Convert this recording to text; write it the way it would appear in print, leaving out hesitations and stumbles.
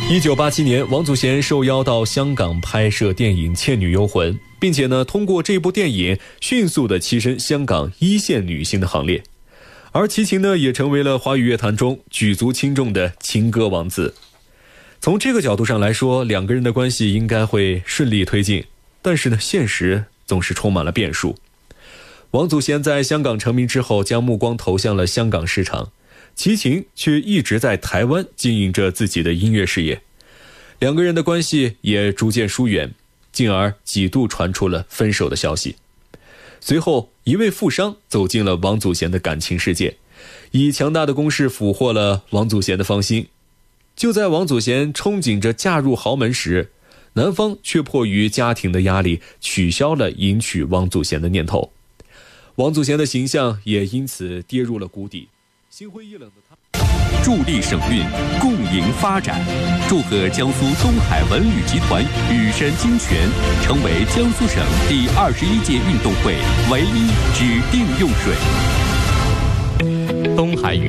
1987年，王祖贤受邀到香港拍摄电影《倩女幽魂》，并且通过这部电影迅速地跻身香港一线女星的行列。而齐秦也成为了华语乐坛中举足轻重的情歌王子。从这个角度上来说，两个人的关系应该会顺利推进，但是现实总是充满了变数。王祖贤在香港成名之后，将目光投向了香港市场，齐秦却一直在台湾经营着自己的音乐事业，两个人的关系也逐渐疏远，进而几度传出了分手的消息。随后，一位富商走进了王祖贤的感情世界，以强大的攻势俘获了王祖贤的芳心。就在王祖贤憧憬着嫁入豪门时，男方却迫于家庭的压力，取消了迎娶王祖贤的念头。王祖贤的形象也因此跌入了谷底。心灰意冷的他， 助力省运，共赢发展。祝贺江苏东海文旅集团羽山精泉成为江苏省第21届运动会唯一指定用水。